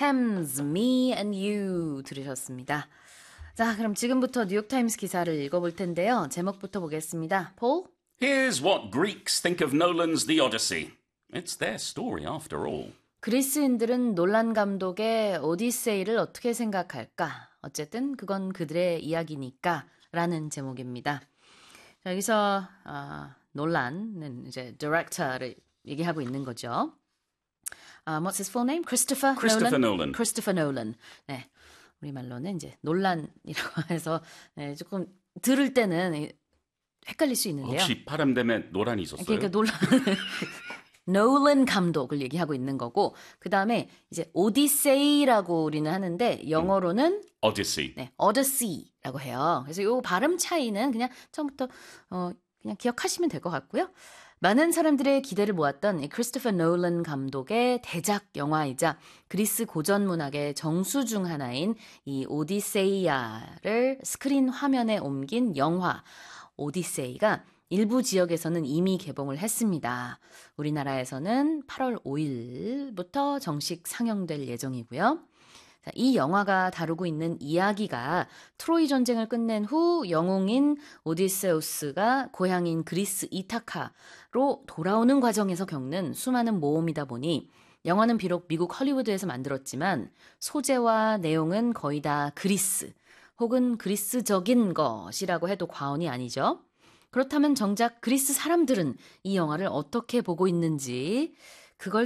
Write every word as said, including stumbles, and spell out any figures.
Thames, Me and You 들으셨습니다. 자, 그럼 지금부터 뉴욕타임스 기사를 읽어볼 텐데요. 제목부터 보겠습니다. 폴? Here's what Greeks think of Nolan's The Odyssey. It's their story after all. 그리스인들은 놀란 감독의 오디세이를 어떻게 생각할까? 어쨌든 그건 그들의 이야기니까 라는 제목입니다. 자, 여기서 어, 놀란은 이제 디렉터를 얘기하고 있는 거죠. Uh, what's his full name? Christopher, Christopher Nolan? Nolan. Christopher Nolan. 네, 우리말로는 이제 논란이라고 해서 네, 조금 들을 때는 헷갈릴 수 있는데요. 혹시 바람 때문에 노란이 있었어요? 그러니까 논란. 노란 감독을 얘기하고 있는 거고 그 다음에 이제 오디세이라고 우리는 하는데 영어로는 Odyssey. 네, Odyssey라고 해요. 그래서 요 발음 차이는 그냥 처음부터 어, 그냥 기억하시면 될 것 같고요. 많은 사람들의 기대를 모았던 크리스토퍼 노란 감독의 대작 영화이자 그리스 고전 문학의 정수 중 하나인 이 오디세이아를 스크린 화면에 옮긴 영화 오디세이가 일부 지역에서는 이미 개봉을 했습니다. 우리나라에서는 팔월 오일부터 정식 상영될 예정이고요. 자, 이 영화가 다루고 있는 이야기가 트로이 전쟁을 끝낸 후 영웅인 오디세우스가 고향인 그리스 이타카로 돌아오는 과정에서 겪는 수많은 모험이다 보니 영화는 비록 미국 헐리우드에서 만들었지만 소재와 내용은 거의 다 그리스 혹은 그리스적인 것이라고 해도 과언이 아니죠. 그렇다면 정작 그리스 사람들은 이 영화를 어떻게 보고 있는지 그걸